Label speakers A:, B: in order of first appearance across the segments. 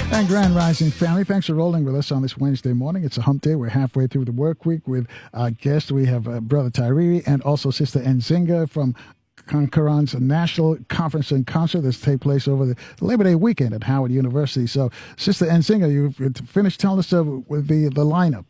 A: And Grand Rising family, thanks for rolling with us on this Wednesday morning. It's a hump day. We're halfway through the work week with our guests. We have Brother Tyree and also Sister Nzinga from Conqueron's National Conference and Concert that's take place over the Labor Day weekend at Howard University. So, Sister Nzinga, you've finished telling us with the lineup.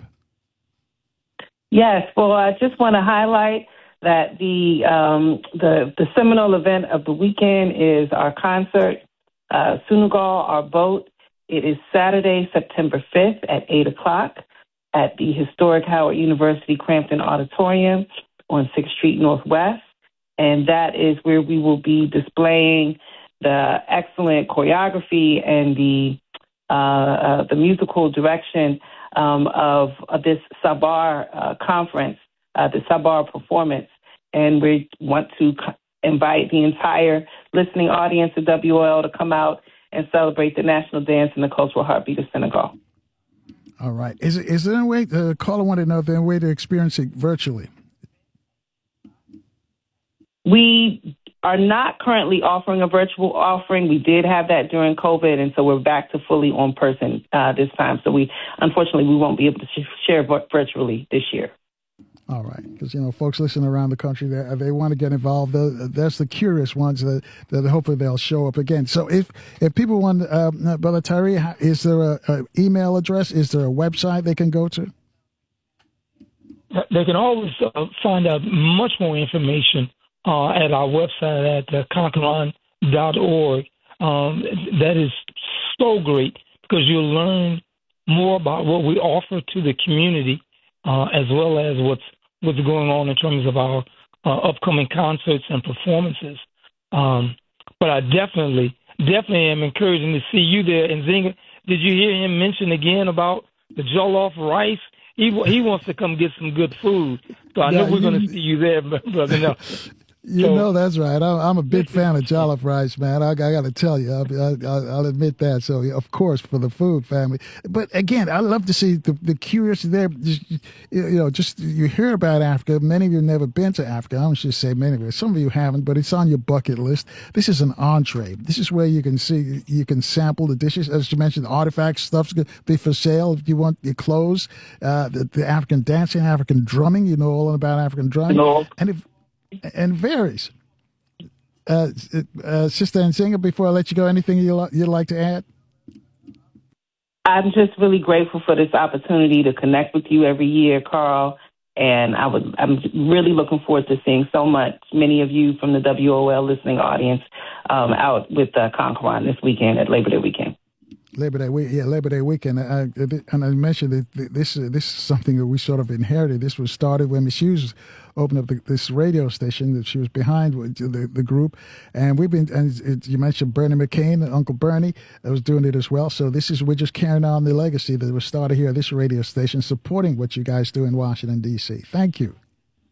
B: Yes, well, I just want to highlight that the seminal event of the weekend is our concert, Senegal, Our Boat. It is Saturday, September 5th at 8 o'clock at the historic Howard University Crampton Auditorium on 6th Street Northwest. And that is where we will be displaying the excellent choreography and the musical direction of this Sabar conference, the Sabar performance. And we want to invite the entire listening audience of WOL to come out and celebrate the national dance and the cultural heartbeat of Senegal.
A: All right. Is there a way, the caller wanted to know if there's a way to experience it virtually?
B: We are not currently offering a virtual offering. We did have that during COVID, and so we're back to fully on person this time. So unfortunately, we won't be able to share virtually this year.
A: All right, because folks listening around the country, they want to get involved. That's the curious ones that hopefully they'll show up again. So if people want, Brother Tyree, is there a email address? Is there a website they can go to?
C: They can always find out much more information at our website at conqueron.org. That is so great because you'll learn more about what we offer to the community, as well as what's going on in terms of our upcoming concerts and performances. But I definitely am encouraging to see you there. And Zinga, did you hear him mention again about the jollof rice? He wants to come get some good food. So I know we're going to see you there, brother. No.
A: That's right. I'm a big fan of jollof rice, man. I got to tell you, I'll admit that. So, of course, for the food family. But again, I love to see the curiosity there. Just you hear about Africa. Many of you have never been to Africa. I don't just say many of you. Some of you haven't, but it's on your bucket list. This is an entree. This is where you can sample the dishes. As you mentioned, the artifacts, stuff's going to be for sale. If you want your clothes, the African dancing, African drumming, all about African drumming.
C: No.
A: And varies. Sister Nzinga, before I let you go, anything you'd like to add?
B: I'm just really grateful for this opportunity to connect with you every year, Carl. And I'm really looking forward to seeing many of you from the WOL listening audience out with Conqueron this weekend at Labor Day weekend.
A: Labor Day weekend. And I mentioned that this is something that we sort of inherited. This was started when Miss Hughes opened up this radio station that she was behind with the group. And you mentioned Bernie McCain and Uncle Bernie that was doing it as well. So we're just carrying on the legacy that was started here at this radio station, supporting what you guys do in Washington, D.C. Thank you.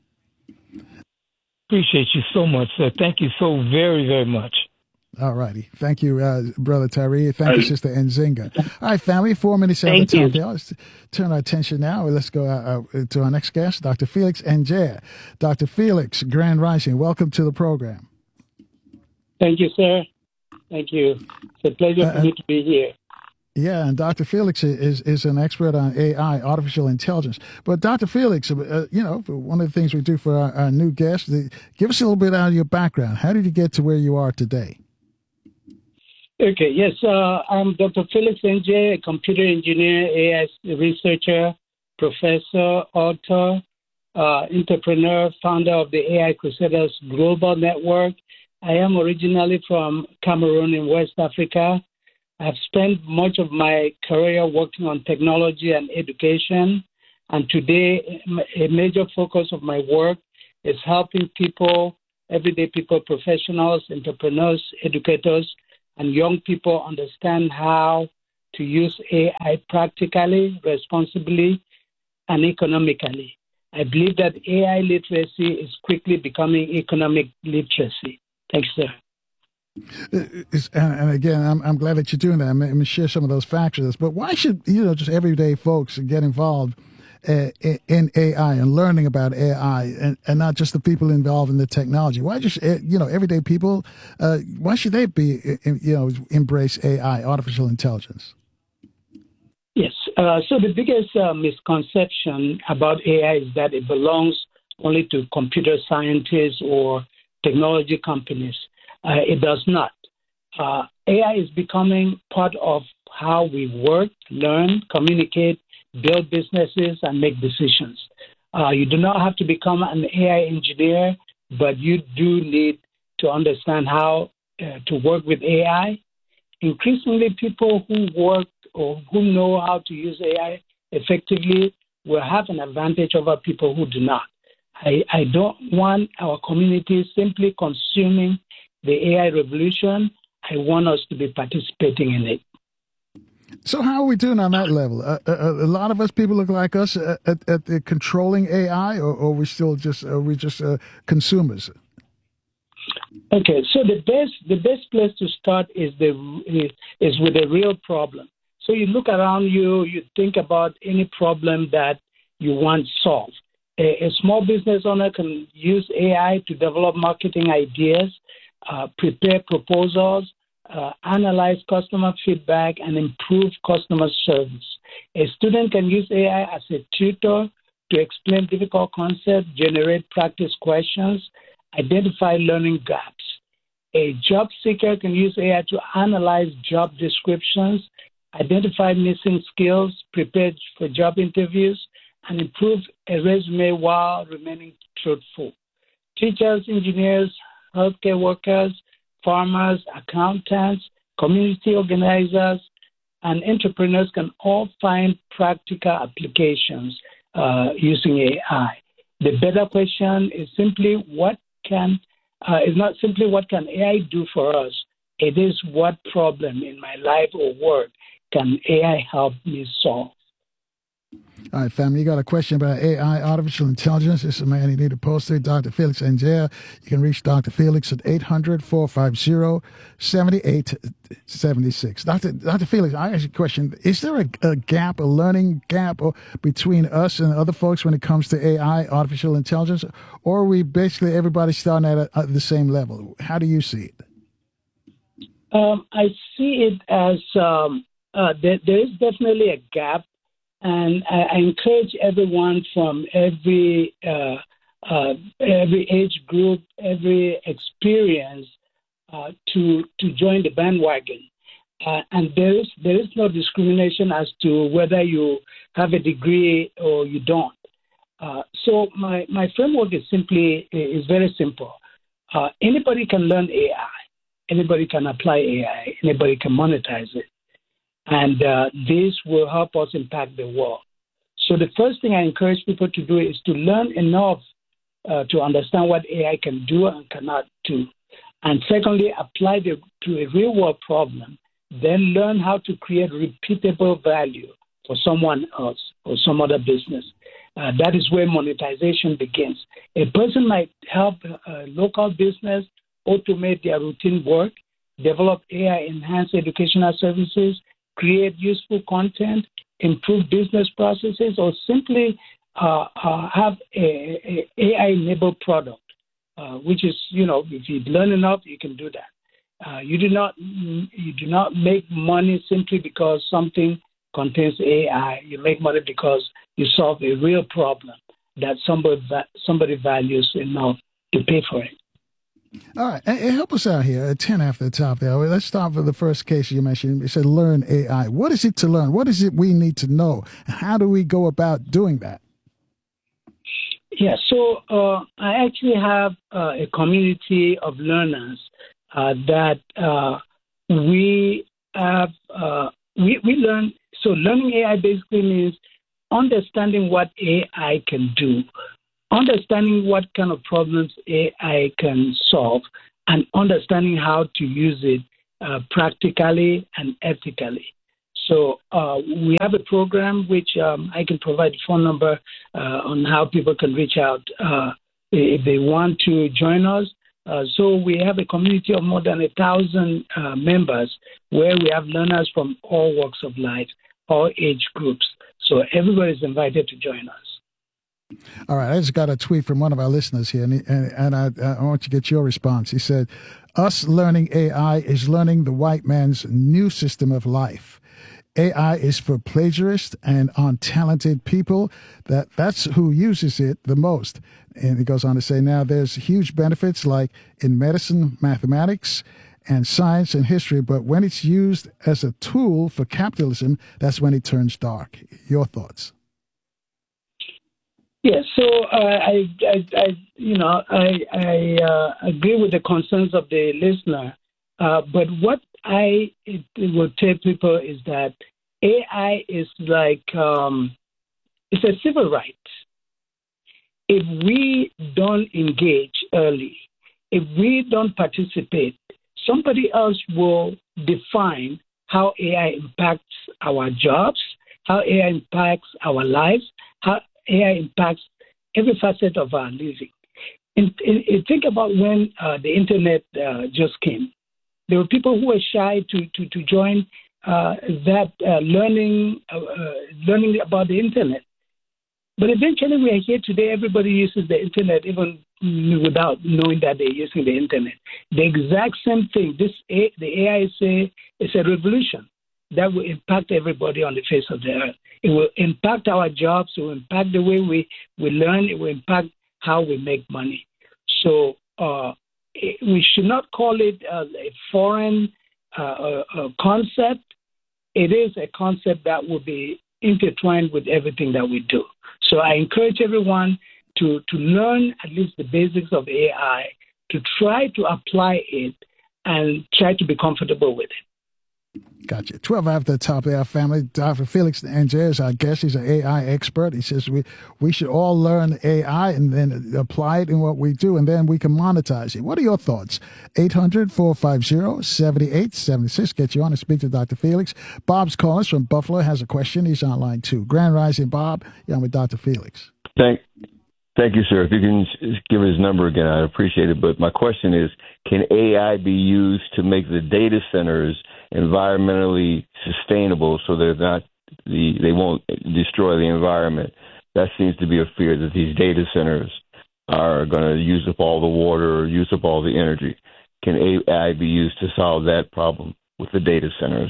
C: Appreciate you so much, sir. Thank you so very, very much.
A: All righty. Thank you, Brother Tyree. Thank you, Sister Nzinga. All right, family, 4 minutes out of the top. Let's turn our attention now. Let's go to our next guest, Dr. Felix Njia. Dr. Felix, Grand Rising, welcome to the program.
D: Thank you, sir. Thank you. It's a pleasure for me to be here.
A: Yeah, and Dr. Felix is an expert on AI, artificial intelligence. But Dr. Felix, one of the things we do for our new guests, give us a little bit out of your background. How did you get to where you are today?
D: Okay, yes, I'm Dr. Felix Njia, a computer engineer, AI researcher, professor, author, entrepreneur, founder of the AI Crusaders Global Network. I am originally from Cameroon in West Africa. I've spent much of my career working on technology and education, and today a major focus of my work is helping people, everyday people, professionals, entrepreneurs, educators, and young people understand how to use AI practically, responsibly, and economically. I believe that AI literacy is quickly becoming economic literacy. Thanks, sir.
A: And again, I'm glad that you're doing that. I'm going to share some of those facts with us. But why should just everyday folks get involved in AI and learning about AI, and not just the people involved in the technology? Why just everyday people? Why should they be embrace AI, artificial intelligence?
D: So the biggest misconception about AI is that it belongs only to computer scientists or technology companies. It does not. AI is becoming part of how we work, learn, communicate, build businesses, and make decisions. You do not have to become an AI engineer, but you do need to understand how to work with AI. Increasingly, people who work or who know how to use AI effectively will have an advantage over people who do not. I don't want our community simply consuming the AI revolution. I want us to be participating in it.
A: So how are we doing on that level? A lot of us people look like us at controlling AI, or we still just consumers?
D: Okay, so the best place to start is with a real problem. So you look around you, you think about any problem that you want solved. A small business owner can use AI to develop marketing ideas, prepare proposals, analyze customer feedback, and improve customer service. A student can use AI as a tutor to explain difficult concepts, generate practice questions, identify learning gaps. A job seeker can use AI to analyze job descriptions, identify missing skills, prepare for job interviews, and improve a resume while remaining truthful. Teachers, engineers, healthcare workers, farmers, accountants, community organizers, and entrepreneurs can all find practical applications using AI. The better question is simply not simply what can AI do for us. It is what problem in my life or work can AI help me solve.
A: All right, family, you got a question about AI, artificial intelligence. This is a man you need to post it, Dr. Felix Anjea. You can reach Dr. Felix at 800-450-7876. Dr. Felix, I ask you a question. Is there a gap, a learning gap between us and other folks when it comes to AI, artificial intelligence, or are we basically everybody starting at the same level? How do you see it?
D: I see it as there is definitely a gap. And I encourage everyone from every age group, every experience to join the bandwagon. And there is no discrimination as to whether you have a degree or you don't. So my framework is very simple. Anybody can learn AI. Anybody can apply AI. Anybody can monetize it. And this will help us impact the world. So the first thing I encourage people to do is to learn enough to understand what AI can do and cannot do. And secondly, apply to a real-world problem. Then learn how to create repeatable value for someone else or some other business. That is where monetization begins. A person might help a local business automate their routine work, develop AI-enhanced educational services, create useful content, improve business processes, or simply have a AI-enabled product, which is, if you learn enough, you can do that. You do not make money simply because something contains AI. You make money because you solve a real problem that somebody values enough to pay for it.
A: All right. Hey, help us out here. 10 after the top there. Let's start with the first case you mentioned. You said learn AI. What is it to learn? What is it we need to know? How do we go about doing that?
D: Yeah, so I actually have a community of learners that we learn. So learning AI basically means understanding what AI can do, understanding what kind of problems AI can solve, and understanding how to use it practically and ethically. So we have a program which I can provide a phone number on how people can reach out if they want to join us. So we have a community of more than 1,000 members where we have learners from all walks of life, all age groups. So everybody is invited to join us.
A: All right. I just got a tweet from one of our listeners here, and I want to get your response. He said, us learning AI is learning the white man's new system of life. AI is for plagiarists and untalented people. That's who uses it the most. And he goes on to say, now there's huge benefits like in medicine, mathematics, and science and history, but when it's used as a tool for capitalism, that's when it turns dark. Your thoughts?
D: Yeah, so I agree with the concerns of the listener, but what I will tell people is that AI is like it's a civil right. If we don't engage early, if we don't participate, somebody else will define how AI impacts our jobs, how AI impacts our lives, how AI impacts every facet of our living. And think about when the internet just came. There were people who were shy to join learning about the internet. But eventually we are here today. Everybody uses the internet even without knowing that they're using the internet. The exact same thing. The AI is a revolution that will impact everybody on the face of the earth. It will impact our jobs. It will impact the way we learn. It will impact how we make money. So we should not call it a foreign concept. It is a concept that will be intertwined with everything that we do. So I encourage everyone to learn at least the basics of AI, to try to apply it and try to be comfortable with it.
A: Gotcha. 12 after the top of our family. Dr. Felix Ng is our guest. He's an AI expert. He says we should all learn AI and then apply it in what we do, and then we can monetize it. What are your thoughts? 800-450-7876. Get you on to speak to Dr. Felix. Bob's calling us from Buffalo, has a question. He's on line 2. Grand Rising, Bob. You're on with Dr. Felix.
E: Thank you, sir. If you can give his number again, I'd appreciate it. But my question is, can AI be used to make the data centers environmentally sustainable so they won't destroy the environment? That seems to be a fear, that these data centers are going to use up all the water or use up all the energy. Can AI be used to solve that problem with the data centers?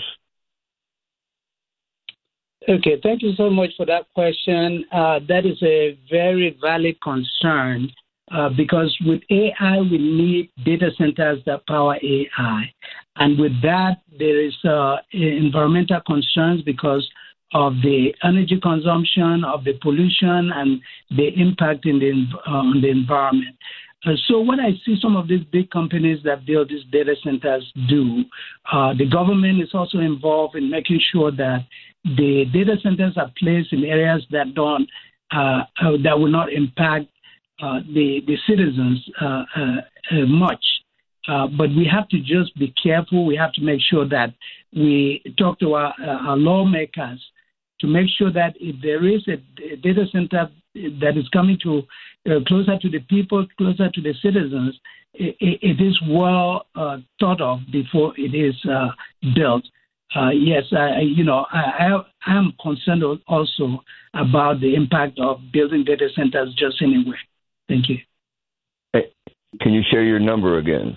D: Okay, thank you so much for that question. That is a very valid concern because with AI, we need data centers that power AI. And with that, there is environmental concerns because of the energy consumption, of the pollution, and the impact on the environment. So what I see some of these big companies that build these data centers do, the government is also involved in making sure that the data centers are placed in areas that that will not impact the citizens much. But we have to just be careful. We have to make sure that we talk to our lawmakers to make sure that if there is a data center that is coming to closer to the people, closer to the citizens, it is well thought of before it is built. Yes, I am concerned also about the impact of building data centers just anywhere. Thank you.
E: Hey, can you share your number again?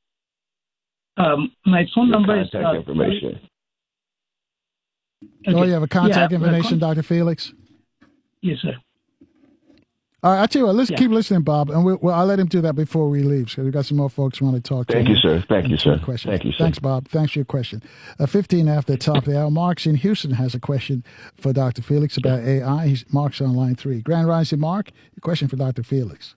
D: My phone number is
E: contact information.
A: Okay. Oh, you have a contact information, Dr. Felix?
D: Yes, sir.
A: All right, I'll tell you what, let's keep listening, Bob, and I'll let him do that before we leave, because we've got some more folks who want to talk to
E: Thank you, sir. Thank you, sir.
A: Thank you, sir. Thanks, Bob. Thanks for your question. 15 after the top of the hour. Mark's in Houston has a question for Dr. Felix about AI. Mark's on line 3. Grand Rising, Mark, your question for Dr. Felix.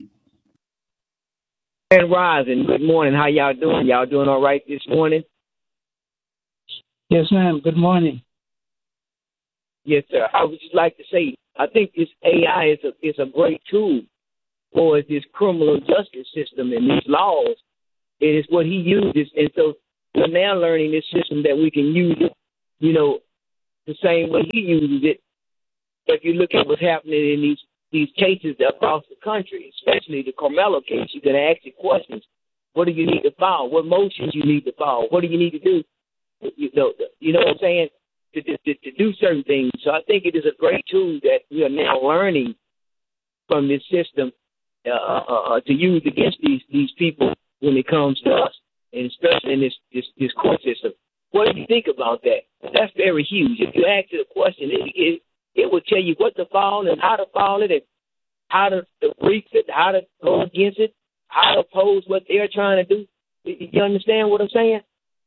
F: Grand Rising. Good morning. How y'all doing? Y'all doing all right this morning?
D: Yes, ma'am. Good morning.
F: Yes, sir. I would just like to say, I think this AI is a great tool for this criminal justice system and these laws. It is what he uses, and so we're now learning this system that we can use it, the same way he uses it. But if you look at what's happening in these cases across the country, especially the Carmelo case, you're going to ask the questions. What do you need to file? What motions you need to file? What do you need to do? You know what I'm saying? To do certain things. So I think it is a great tool that we are now learning from this system to use against these people when it comes to us, and especially in this court system. What do you think about that? That's very huge. If you ask it a question, it will tell you what to follow and how to follow it, and how to brief it, how to go against it, how to oppose what they're trying to do. You understand what I'm saying?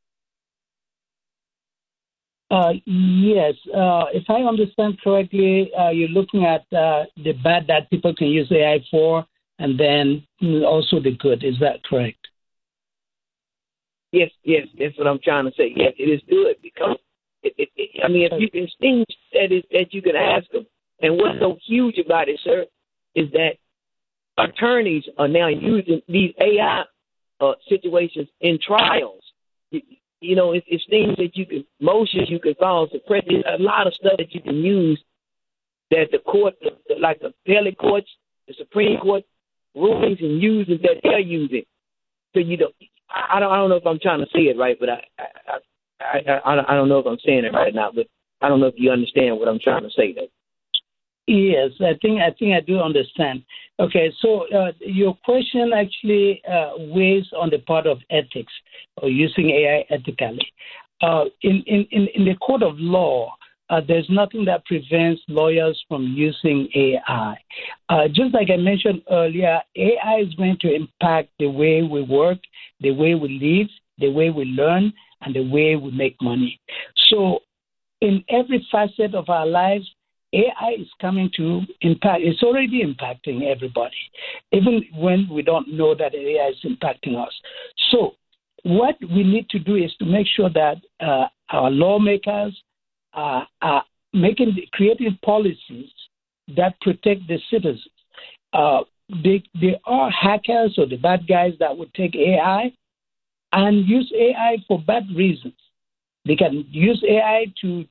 D: Yes. If I understand correctly, you're looking at the bad that people can use AI for, and then also the good. Is that correct?
F: Yes, that's what I'm trying to say. Yes, it is good because, I mean, if you can things that you can ask them. And what's so huge about it, sir, is that attorneys are now using these AI situations in trials. You know, it's things that you can, motions you can file, suppression, a lot of stuff that you can use that the court, like the appellate courts, the Supreme Court rulings and uses that they're using. So you don't, I don't know if I'm trying to say it right, but I don't know if I'm saying it right now, but I don't know if you understand what I'm trying to say though.
D: Yes, I think I do understand. Okay, so your question actually weighs on the part of ethics or using AI ethically. In the court of law, there's nothing that prevents lawyers from using AI. Just like I mentioned earlier, AI is going to impact the way we work, the way we live, the way we learn, and the way we make money. So in every facet of our lives, AI is coming to impact. It's already impacting everybody, even when we don't know that AI is impacting us. So what we need to do is to make sure that our lawmakers are creating policies that protect the citizens. There are hackers or the bad guys that would take AI and use AI for bad reasons. They can use AI to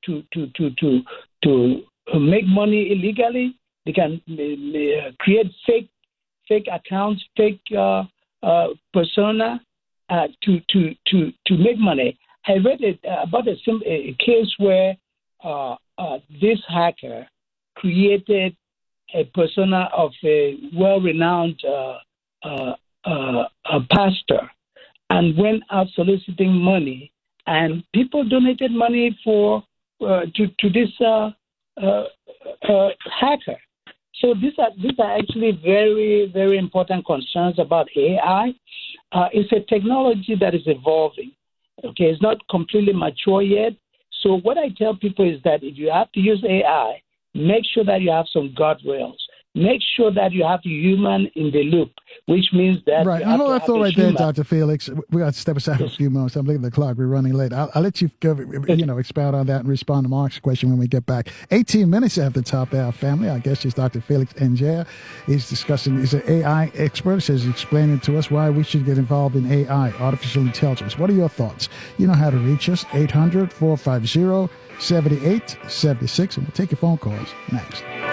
D: make money illegally. They can create fake accounts, fake persona to make money. I read about a case where this hacker created a persona of a well-renowned pastor and went out soliciting money, and people donated money to this hacker. So these are actually very, very important concerns about AI. It's a technology that is evolving. Okay, it's not completely mature yet. So what I tell people is that if you have to use AI, make sure that you have some guardrails. Make sure that you have a human in the loop, which means that
A: right. Hold that thought right there, Dr. Felix. We got to step aside for a few moments. I'm looking at the clock. We're running late. I'll let you expound on that and respond to Mark's question when we get back. 18 minutes after the top of our family. Our guest is Dr. Felix Njaya. He's an AI expert. He's explaining to us why we should get involved in AI, artificial intelligence. What are your thoughts? You know how to reach us, 800-450-7876, and we'll take your phone calls next.